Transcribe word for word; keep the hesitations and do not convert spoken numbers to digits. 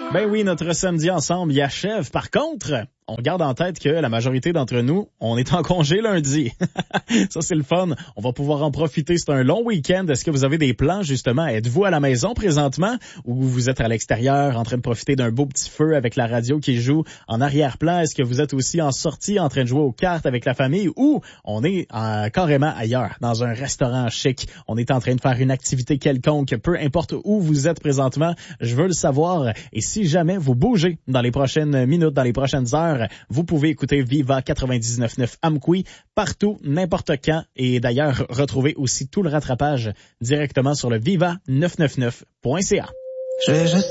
Ben oui, notre samedi ensemble y achève. Par contre, on garde en tête que la majorité d'entre nous, on est en congé lundi. Ça, c'est le fun. On va pouvoir en profiter. C'est un long week-end. Est-ce que vous avez des plans, justement? Êtes-vous à la maison présentement ou vous êtes à l'extérieur en train de profiter d'un beau petit feu avec la radio qui joue en arrière-plan? Est-ce que vous êtes aussi en sortie en train de jouer aux cartes avec la famille ou on est euh, carrément ailleurs, dans un restaurant chic? On est en train de faire une activité quelconque, peu importe où vous êtes présentement. Je veux le savoir. Et si jamais vous bougez dans les prochaines minutes, dans les prochaines heures, vous pouvez écouter Viva quatre-vingt-dix-neuf neuf Amqui partout, n'importe quand. Et d'ailleurs, retrouvez aussi tout le rattrapage directement sur le viva neuf cent quatre-vingt-dix-neuf point c a. Je vais juste